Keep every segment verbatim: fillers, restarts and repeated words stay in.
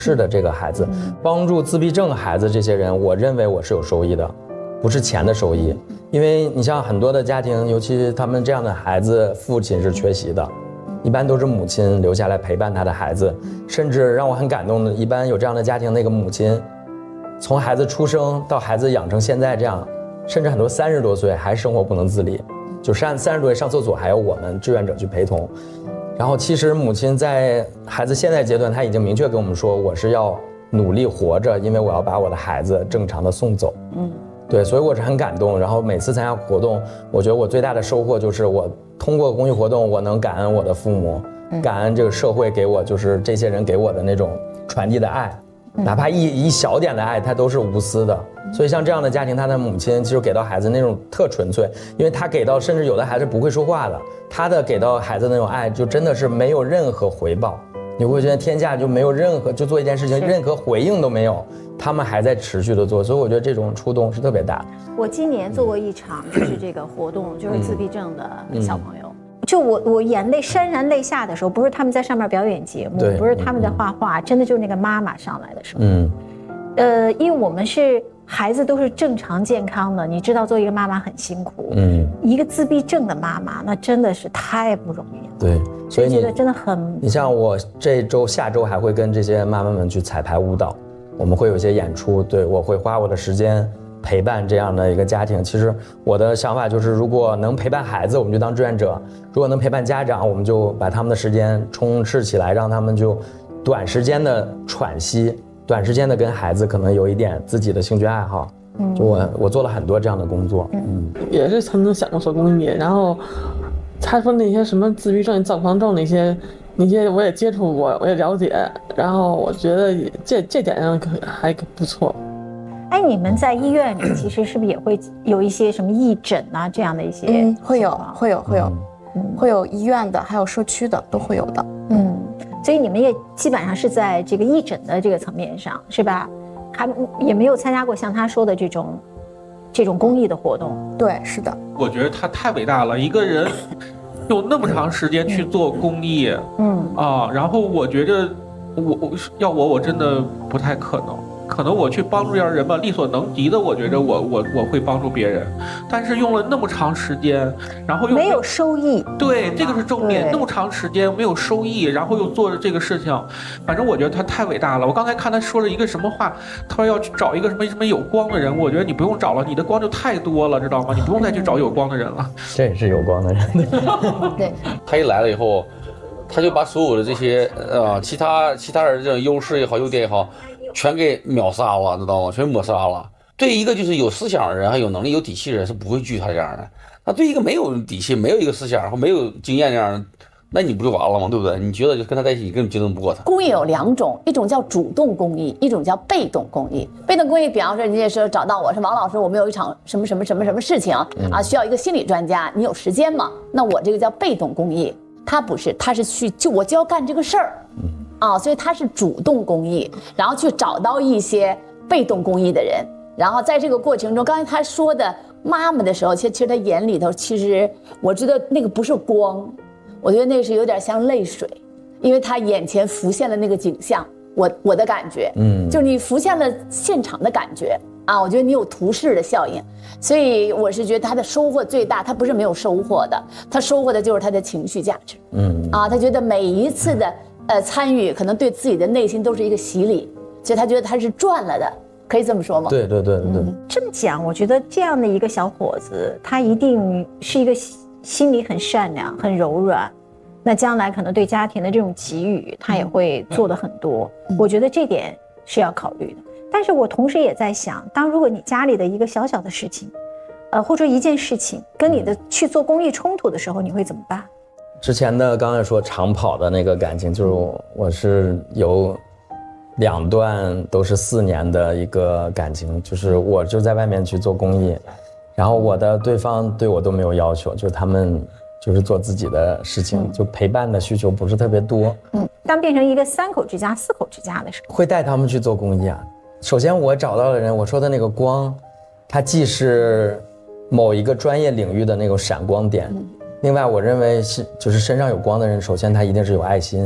是的这个孩子，帮助自闭症孩子这些人，我认为我是有收益的，不是钱的收益。因为你像很多的家庭，尤其他们这样的孩子，父亲是缺席的，一般都是母亲留下来陪伴他的孩子，甚至让我很感动的，一般有这样的家庭，那个母亲从孩子出生到孩子养成现在这样，甚至很多三十多岁还生活不能自理，就三三十多岁上厕所还有我们志愿者去陪同。然后其实母亲在孩子现在阶段，她已经明确跟我们说，我是要努力活着，因为我要把我的孩子正常的送走。嗯，对，所以我是很感动。然后每次参加活动，我觉得我最大的收获就是我通过公益活动，我能感恩我的父母，感恩这个社会给我就是这些人给我的那种传递的爱，哪怕一一小点的爱，它都是无私的。所以像这样的家庭，他的母亲其实给到孩子那种特纯粹，因为他给到，甚至有的孩子不会说话的，他的给到孩子那种爱，就真的是没有任何回报。你会觉得天下就没有任何，就做一件事情，任何回应都没有，他们还在持续的做，所以我觉得这种触动是特别大的。 我今年做过一场，就是这个活动，就是自闭症的小朋友。嗯嗯、就我我眼泪潸然泪下的时候，不是他们在上面表演节目，不是他们在画画，真的就是那个妈妈上来的时候。嗯，呃，因为我们是。孩子都是正常健康的，你知道做一个妈妈很辛苦，嗯，一个自闭症的妈妈那真的是太不容易了。 对，所以你觉得真的很， 你像我这周下周还会跟这些妈妈们去彩排舞蹈，我们会有一些演出，对，我会花我的时间陪伴这样的一个家庭。其实我的想法就是，如果能陪伴孩子，我们就当志愿者；如果能陪伴家长，我们就把他们的时间充斥起来，让他们就短时间的喘息。短时间的跟孩子可能有一点自己的兴趣爱好，嗯，就我我做了很多这样的工作，嗯， 也是曾经想过做公益，然后他说那些什么自闭症、躁狂症那些那些我也接触过，我也了解，然后我觉得这这点上还不错。 哎，你们在医院里其实是不是也会有一些什么义诊啊这样的一些？ 嗯，会有，会有，会有，嗯，会有医院的，还有社区的都会有的，嗯。 所以你们也基本上是在这个义诊的这个层面上，是吧？还也没有参加过像他说的这种，这种公益的活动。 对，是的。 我觉得他太伟大了，一个人用那么长时间去做公益，嗯啊，然后我觉得我我要我我真的不太可能。可能我去帮助一下人吧，力所能及的，我觉得我我我会帮助别人，但是用了那么长时间，然后又没有收益， 对，这个是重点。那么长时间没有收益，然后又做着这个事情，反正我觉得他太伟大了。我刚才看他说了一个什么话，他说要去找一个什么什么有光的人，我觉得你不用找了，你的光就太多了，知道吗？你不用再去找有光的人了。 这也是有光的人。 对，他一来了以后，他就把所有的这些呃其他其他人这种优势也好，优点也好。全给秒杀了，知道吗？全抹杀了。对一个就是有思想的人，还有能力、有底气的人，是不会拒他这样的。那对一个没有底气、没有一个思想或没有经验这样的，那你不就完了吗？对不对？你觉得就跟他在一起，你根本竞争不过他。 公益有两种，一种叫主动公益，一种叫被动公益。被动公益，比方说，人家说找到我说王老师，我们有一场什么什么什么什么事情啊，需要一个心理专家，你有时间吗？那我这个叫被动公益，他不是，他是去就我就要干这个事儿。啊，所以他是主动公益，然后去找到一些被动公益的人，然后在这个过程中，刚才他说的妈妈的时候，其实其实他眼里头，其实我知道那个不是光，我觉得那个是有点像泪水，因为他眼前浮现了那个景象，我我的感觉，嗯，就你浮现了现场的感觉啊，我觉得你有图示的效应，所以我是觉得他的收获最大，他不是没有收获的，他收获的就是他的情绪价值，嗯，啊，他觉得每一次的。呃，参与可能对自己的内心都是一个洗礼，所以他觉得他是赚了的，可以这么说吗？ 对对对对对、 嗯。这么讲，我觉得这样的一个小伙子，他一定是一个心里很善良、很柔软，那将来可能对家庭的这种给予，他也会做得很多。嗯、我觉得这点是要考虑的。但是我同时也在想，当如果你家里的一个小小的事情，呃，或者说一件事情跟你的去做公益冲突的时候，你会怎么办？ 之前的刚才说长跑的那个感情，就是我是有两段都是四年的一个感情，就是我就在外面去做公益，然后我的对方对我都没有要求，就是他们就是做自己的事情，嗯、就陪伴的需求不是特别多。 嗯，当变成一个三口之家、四口之家的时候， 会带他们去做公益啊。首先我找到的人，我说的那个光，它既是某一个专业领域的那个闪光点。嗯，另外，我认为是就是身上有光的人，首先他一定是有爱心，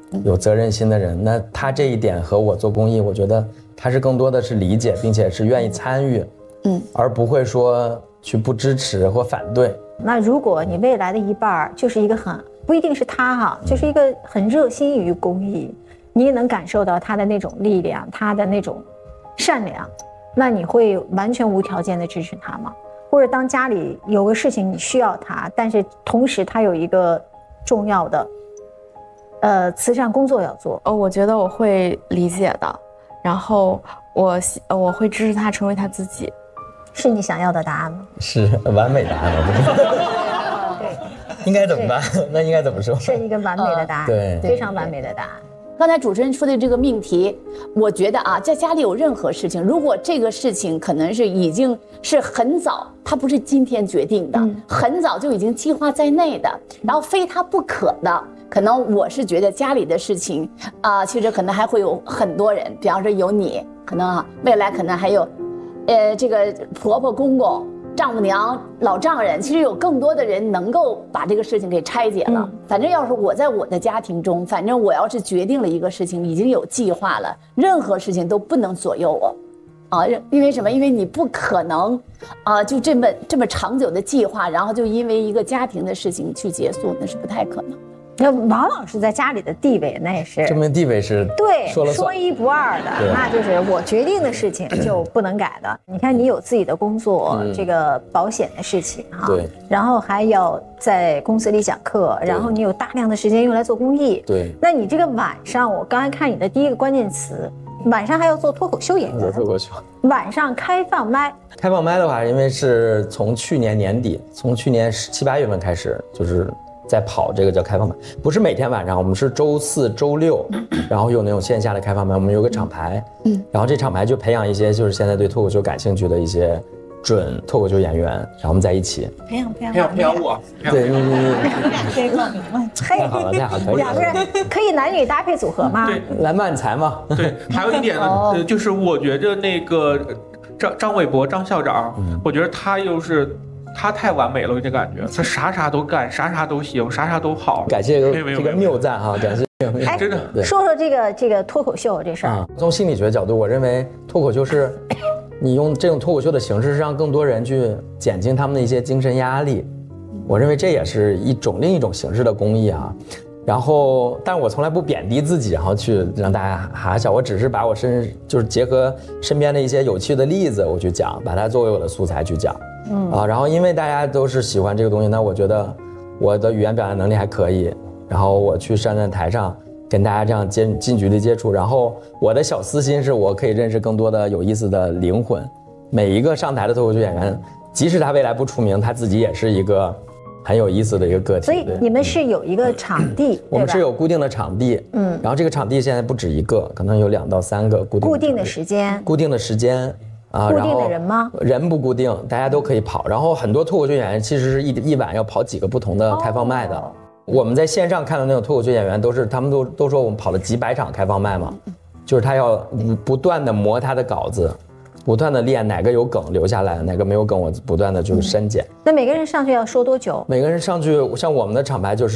有责任心的人。那他这一点和我做公益，我觉得他是更多的是理解，并且是愿意参与，嗯，而不会说去不支持或反对。 那如果你未来的一半就是一个很不一定是他哈，就是一个很热心于公益，你也能感受到他的那种力量，他的那种善良，那你会完全无条件的支持他吗？或者当家里有个事情你需要他，但是同时他有一个重要的呃慈善工作要做， 哦，我觉得我会理解的，然后我我会支持他成为他自己。 是你想要的答案吗？ 是完美答案吗？对，应该怎么办？那应该怎么说？ 是一个完美的答案， 对， 非常完美的答案。 刚才主持人说的这个命题，我觉得啊，在家里有任何事情，如果这个事情可能是已经是很早，它不是今天决定的，嗯、很早就已经计划在内的，然后非它不可的，可能我是觉得家里的事情啊、呃，其实可能还会有很多人，比方说有你，可能啊，未来可能还有，呃，这个婆婆公公。丈母娘、老丈人，其实有更多的人能够把这个事情给拆解了。嗯、反正要是我在我的家庭中，反正我要是决定了一个事情，已经有计划了，任何事情都不能左右我，啊，因为什么？因为你不可能，啊，就这么这么长久的计划，然后就因为一个家庭的事情去结束，那是不太可能的。 那王老师在家里的地位，那也是证明地位是对说了说一不二的，那就是我决定的事情就不能改的。你看，你有自己的工作，嗯、这个保险的事情哈， 对， 然后还要在公司里讲课，然后你有大量的时间用来做公益， 对。 那你这个晚上，我刚才看你的第一个关键词，晚上还要做脱口秀演员， 脱口秀， 晚上开放麦。 开放麦的话，因为是从去年年底，从去年七八月份开始，就是。在跑这个叫开放麦，不是每天晚上，我们是周四周六，然后有那种线下的开放麦，我们有个厂牌，嗯，然后这厂牌就培养一些就是现在对脱口秀感兴趣的一些准脱口秀演员，然后我们在一起培养培养培养培养我， 对，你你你可以报名吗？ 太好了，太好了，可以。 两个人可以男女搭配组合吗？ 对， 来漫才嘛。 对，还有一点呢，就是我觉着那个张张伟博张校长，嗯、我觉得他又是。他太完美了，我这感觉，他啥啥都干，啥啥都行，啥啥都好。 感谢这个谬赞哈，感谢。 哎， 真的。 说说这个这个脱口秀这事儿、啊。 从心理学角度，我认为脱口秀是，你用这种脱口秀的形式，是让更多人去减轻他们的一些精神压力。我认为这也是一种另一种形式的公益啊。然后，但是我从来不贬低自己，然后去让大家哈笑。我只是把我身就是结合身边的一些有趣的例子，我去讲，把它作为我的素材去讲。嗯啊，然后因为大家都是喜欢这个东西，那我觉得我的语言表达能力还可以，然后我去站在台上跟大家这样近近距离接触，然后我的小私心是我可以认识更多的有意思的灵魂。每一个上台的脱口秀演员，即使他未来不出名，他自己也是一个很有意思的一个个体。 所以你们是有一个场地， 我们是有固定的场地，嗯，然后这个场地现在不止一个，可能有两到三个固定的固定的时间， 固定的时间。啊， 固定的人吗？ 人不固定，大家都可以跑。然后很多脱口秀演员其实是一一晚要跑几个不同的开放麦的。哦、我们在线上看到那种脱口秀演员，都是他们都都说我们跑了几百场开放麦嘛，就是他要不断的磨他的稿子，不断的练哪个有梗留下来，哪个没有梗，我不断的就是删减。 那每个人上去要说多久？ 每个人上去，像我们的厂牌就是。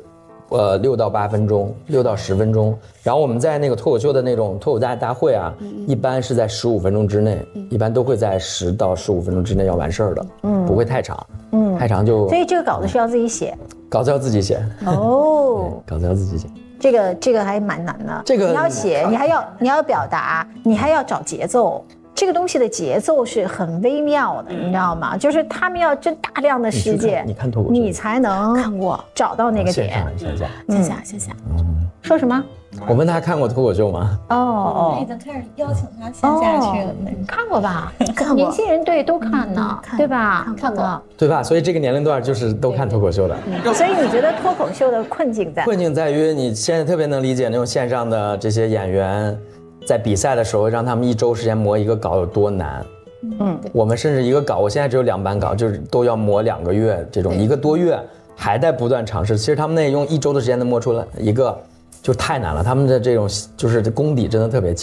呃，六到八分钟，六到十分钟。然后我们在那个脱口秀的那种脱口大大会啊，嗯、一般是在十五分钟之内，嗯、一般都会在十到十五分钟之内要完事儿的，嗯，不会太长，嗯，太长就。 所以这个稿子是要自己写， 稿子要自己写。 哦， 稿子要自己写。 这个这个还蛮难的， 这个你要写，你还要你要表达，你还要找节奏。这个东西的节奏是很微妙的，你知道吗？就是他们要真大量的时间， 你看脱口秀， 你才能看过找到那个点。 线下， 线下，线下。 嗯，说什么？ 我问他看过脱口秀吗？ 哦哦， 已经开始邀请他线下去了。 看过吧？ 看过。 年轻人对都看呢，对吧？ 看过， 对吧？所以这个年龄段就是都看脱口秀的。 所以你觉得脱口秀的困境在？ 困境在于你现在特别能理解那种线上的这些演员。在比赛的时候，让他们一周时间磨一个稿有多难？嗯，我们甚至一个稿，我现在只有两版稿，就是都要磨两个月，这种一个多月还在不断尝试。其实他们那用一周的时间能磨出来一个，就太难了。他们的这种就是功底真的特别强。 哎，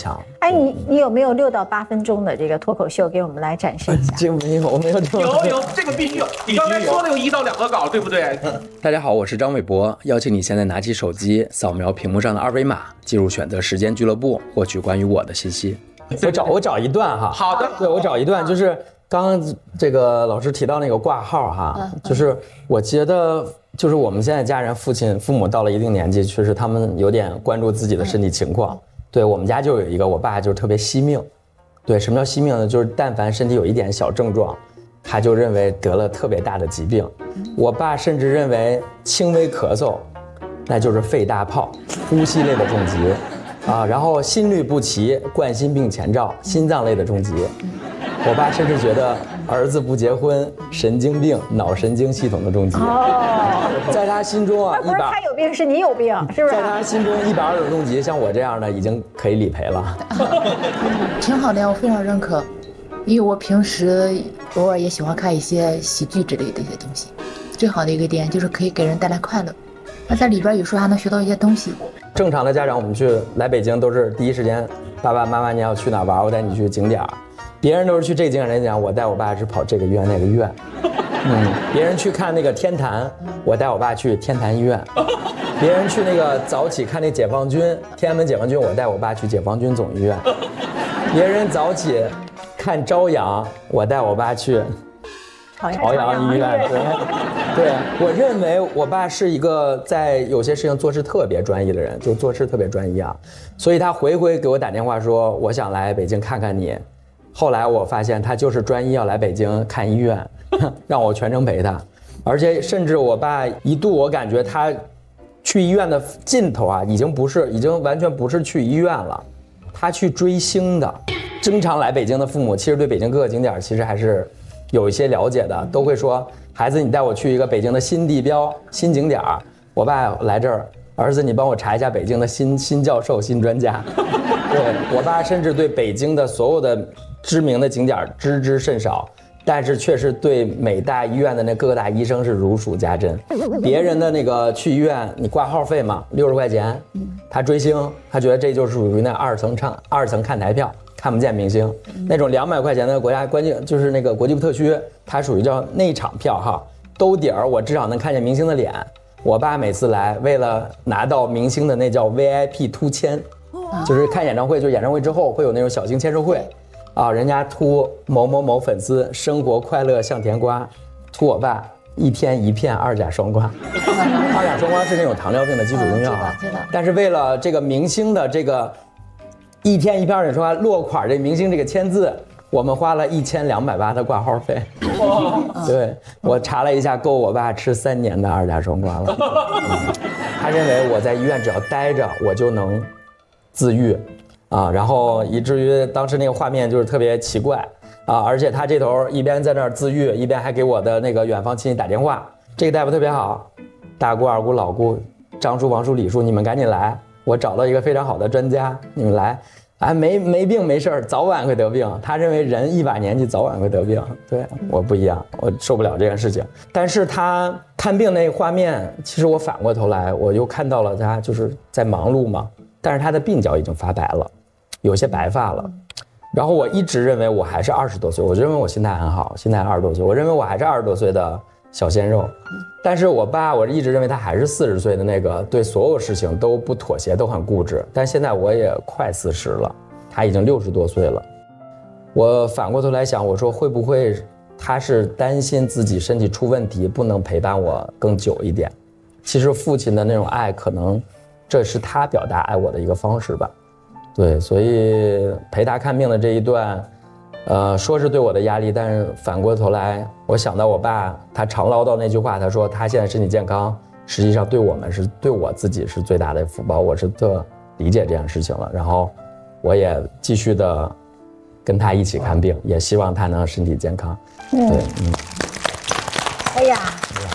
哎，你你有没有六到八分钟的这个脱口秀给我们来展示一下？ 这没有，没有。 有有，这个必须有。你刚才说的有一到两个稿，对不对？ 大家好，我是张伟博，邀请你现在拿起手机，扫描屏幕上的二维码，进入选择时间俱乐部，获取关于我的信息。我找我找一段哈。 好的。 对，我找一段，就是刚刚这个老师提到那个挂号哈，就是我觉得就是我们现在家人父亲父母到了一定年纪，确实他们有点关注自己的身体情况。对，我们家就有一个，我爸就是特别惜命。对，什么叫惜命呢？就是但凡身体有一点小症状，他就认为得了特别大的疾病。我爸甚至认为轻微咳嗽，那就是肺大泡，呼吸类的重疾啊。然后心律不齐，冠心病前兆，心脏类的重疾。我爸甚至觉得儿子不结婚，神经病，脑神经系统的重疾。哦，在他心中啊， 不是他有病，是你有病，是不是？ 在他心中，一百二十重疾，像我这样的已经可以理赔了。 挺好的呀，我非常认可，因为我平时偶尔也喜欢看一些喜剧之类的一些东西。最好的一个点就是可以给人带来快乐，那在里边有时候还能学到一些东西。 正常的家长，我们去来北京都是第一时间，爸爸妈妈你要去哪玩，我带你去景点。别人都是去这个景点，人讲我带我爸是跑这个医院那个医院，嗯，别人去看那个天坛，我带我爸去天坛医院，别人去那个早起看那解放军，天安门解放军，我带我爸去解放军总医院，别人早起看朝阳，我带我爸去朝阳医院。对，对，我认为我爸是一个在有些事情做事特别专一的人，就做事特别专一啊，所以他回回给我打电话说我想来北京看看你。后来我发现他就是专一要来北京看医院，让我全程陪他，而且甚至我爸一度我感觉他去医院的尽头啊，已经不是，已经完全不是去医院了，他去追星的。经常来北京的父母，其实对北京各个景点其实还是有一些了解的，都会说孩子你带我去一个北京的新地标、新景点。我爸来这儿，儿子你帮我查一下北京的新新教授、新专家。对，我爸甚至对北京的所有的知名的景点知之甚少，但是却是对每大医院的那各大医生是如数家珍。别人的那个去医院你挂号费嘛，六十块钱，他追星，他觉得这就是属于那二层唱二层看台票，看不见明星。那种两百块钱的国家关键就是那个国际部特区，它属于叫内场票哈，兜底儿，我至少能看见明星的脸。我爸每次来，为了拿到明星的那叫 V I P 突签，就是看演唱会，就是演唱会之后会有那种小型签售会。啊，人家突某某某粉丝生活快乐像甜瓜，突我爸一天一片二甲双胍。二甲双胍是那种糖尿病的基础用药啊，但是为了这个明星的这个一天一片二甲双胍落款这明星这个签字，我们花了一千两百八的挂号费。对，我查了一下，够我爸吃三年的二甲双胍了。嗯、他认为我在医院只要待着，我就能自愈。啊，然后以至于当时那个画面就是特别奇怪啊，而且他这头一边在那儿自愈，一边还给我的那个远房亲戚打电话。这个大夫特别好，大姑、二姑、老姑、张叔、王叔、李叔，你们赶紧来，我找到一个非常好的专家，你们来。哎，没没病没事儿，早晚会得病。他认为人一把年纪早晚会得病，对我不一样，我受不了这件事情。但是他看病那画面，其实我反过头来，我又看到了他就是在忙碌嘛，但是他的鬓角已经发白了。有些白发了，然后我一直认为我还是二十多岁，我认为我心态很好，心态二十多岁，我认为我还是二十多岁的小鲜肉，但是我爸我一直认为他还是四十岁的那个对所有事情都不妥协，都很固执，但现在我也快四十了，他已经六十多岁了，我反过头来想，我说会不会他是担心自己身体出问题，不能陪伴我更久一点？其实父亲的那种爱，可能这是他表达爱我的一个方式吧。对，所以陪他看病的这一段，呃，说是对我的压力，但是反过头来，我想到我爸，他常唠叨那句话，他说他现在身体健康，实际上对我们是对我自己是最大的福报，我是特理解这样事情了。然后，我也继续的跟他一起看病，也希望他能身体健康。对，嗯。 哎呀，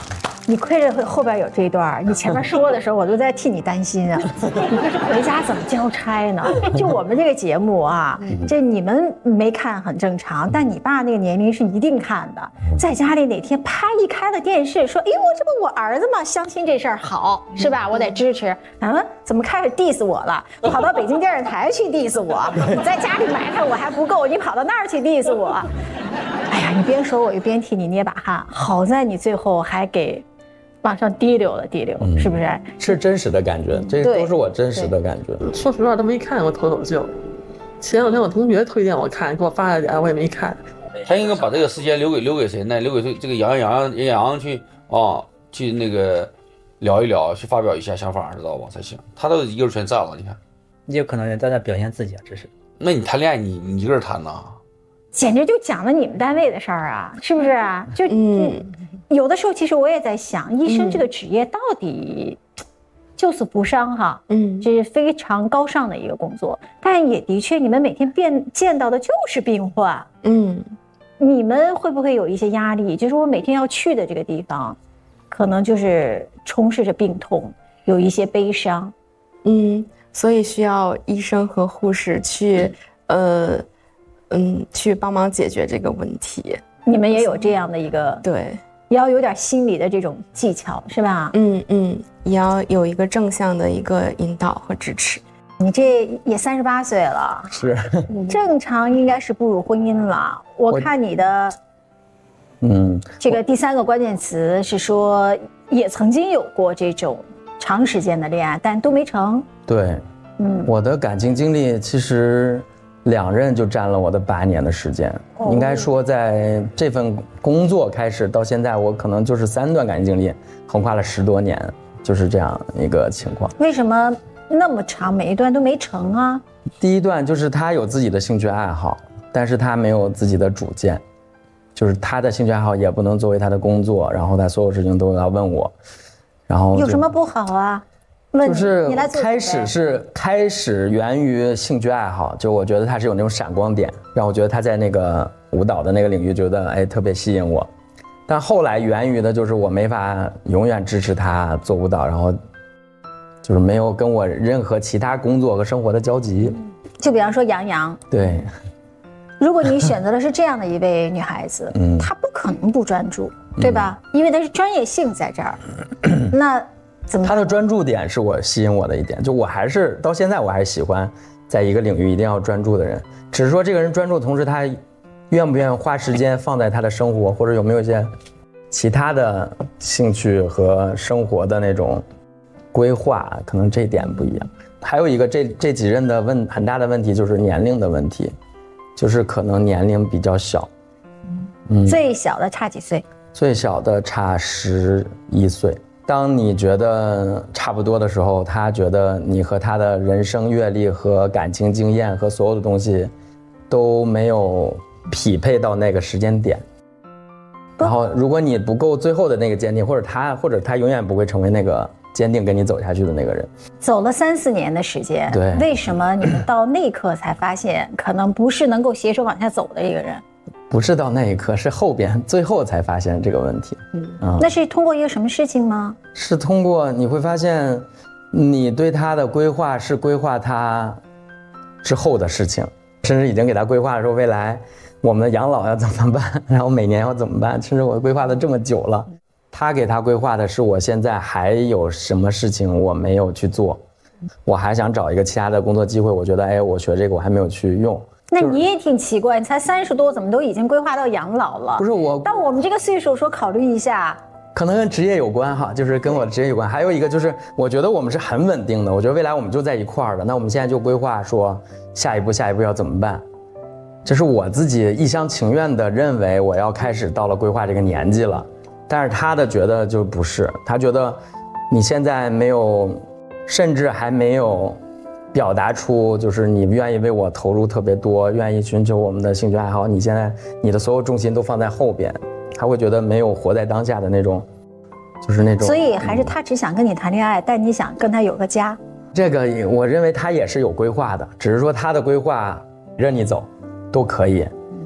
你亏着后边有这一段，你前面说的时候，我都在替你担心啊。你这是回家怎么交差呢？就我们这个节目啊，这你们没看很正常，但你爸那个年龄是一定看的。在家里哪天啪一开了电视，说：“哎呦，这不我儿子吗？相亲这事儿好是吧？我得支持。”嗯，怎么开始 diss 我了？跑到北京电视台去 diss 我？你在家里埋汰我还不够，你跑到那儿去 diss 我？哎呀，你边说我又边替你捏把汗。好在你最后还给。往上滴溜了，滴溜，嗯、是不是？ 是真实的感觉，这都是我真实的感觉。 说实话，都没看过《脱口秀》。前两天我同学推荐我看，给我发了点，我也没看。 他应该把这个时间留给留给谁呢？留给这个杨洋杨杨洋去啊，去那个聊一聊，去发表一下想法，知道吧？才行。他都一个人全占了，你看。 也有可能在那表现自己啊，这是。 那你谈恋爱，你你一个人谈呐？ 简直就讲了你们单位的事儿啊，是不是啊？就嗯。有的时候，其实我也在想，医生这个职业到底救死扶伤哈，嗯，这是非常高尚的一个工作，但也的确，你们每天变见到的就是病患，嗯，你们会不会有一些压力？就是我每天要去的这个地方，可能就是充斥着病痛，有一些悲伤， 嗯，所以需要医生和护士去，呃，嗯，去帮忙解决这个问题。 你们也有这样的一个对。 也要有点心理的这种技巧，是吧？ 嗯嗯，也要有一个正向的一个引导和支持。 你这也三十八岁了， 是正常应该是步入婚姻了。我看你的，嗯，这个第三个关键词是说，也曾经有过这种长时间的恋爱，但都没成。 对，嗯，我的感情经历其实。两任就占了我的八年的时间，哦、应该说在这份工作开始到现在，我可能就是三段感情经历，横跨了十多年，就是这样一个情况。 为什么那么长，每一段都没成啊？ 第一段就是他有自己的兴趣爱好，但是他没有自己的主见，就是他的兴趣爱好也不能作为他的工作，然后他所有事情都要问我，然后有什么不好啊？ 就是开始是开始源于兴趣爱好，就我觉得他是有那种闪光点，让我觉得他在那个舞蹈的那个领域觉得哎特别吸引我，但后来源于的就是我没法永远支持他做舞蹈，然后就是没有跟我任何其他工作和生活的交集。 就比方说杨洋， 对， 如果你选择的是这样的一位女孩子，嗯，她不可能不专注，对吧？嗯、因为她是专业性在这儿，那。 他的专注点是我吸引我的一点，就我还是到现在我还是喜欢在一个领域一定要专注的人，只是说这个人专注的同时他愿不愿意花时间放在他的生活，或者有没有一些其他的兴趣和生活的那种规划，可能这一点不一样。还有一个这这几任的问很大的问题就是年龄的问题，就是可能年龄比较小， 嗯，最小的差几岁？ 最小的差十一岁。当你觉得差不多的时候，他觉得你和他的人生阅历和感情经验和所有的东西都没有匹配到那个时间点。然后如果你不够最后的那个坚定，或者他或者他永远不会成为那个坚定跟你走下去的那个人。 走了三四年的时间， 对， 为什么你们到那一刻才发现可能不是能够携手往下走的一个人？ 不是到那一刻，是后边最后才发现这个问题。 嗯，嗯那是通过一个什么事情吗？ 是通过你会发现，你对他的规划是规划他之后的事情，甚至已经给他规划说未来我们的养老要怎么办，然后每年要怎么办，甚至我规划的这么久了，他给他规划的是我现在还有什么事情我没有去做，我还想找一个其他的工作机会，我觉得哎，我学这个我还没有去用。 那你也挺奇怪，你才三十多，怎么都已经规划到养老了？ 不是我， 但我们这个岁数说考虑一下， 可能跟职业有关哈，就是跟我的职业有关。还有一个就是，我觉得我们是很稳定的，我觉得未来我们就在一块儿的。那我们现在就规划说，下一步下一步要怎么办？这是我自己一厢情愿的认为我要开始到了规划这个年纪了，但是他的觉得就不是，他觉得你现在没有，甚至还没有。表达出就是你愿意为我投入特别多，愿意寻求我们的兴趣爱好，你现在你的所有重心都放在后边，他会觉得没有活在当下的那种，就是那种。 所以还是他只想跟你谈恋爱，但你想跟他有个家。 这个我认为他也是有规划的，只是说他的规划任你走，都可以。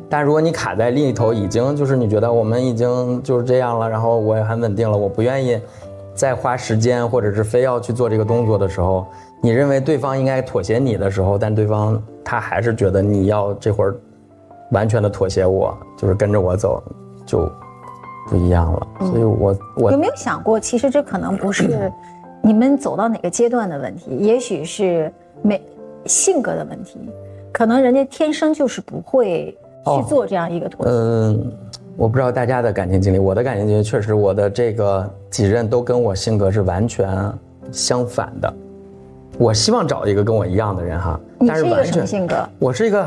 但如果你卡在另一头，已经就是你觉得我们已经就是这样了，然后我也很稳定了，我不愿意再花时间或者是非要去做这个动作的时候，你认为对方应该妥协你的时候，但对方他还是觉得你要这会儿完全的妥协我，就是跟着我走，就不一样了。所以我我有没有想过，其实这可能不是你们走到哪个阶段的问题，也许是没性格的问题，可能人家天生就是不会去做这样一个妥协。 嗯，我不知道大家的感情经历，我的感情经历确实，我的这个几任都跟我性格是完全相反的。我希望找一个跟我一样的人哈， 你但是完全是一个什么性格？ 我是一个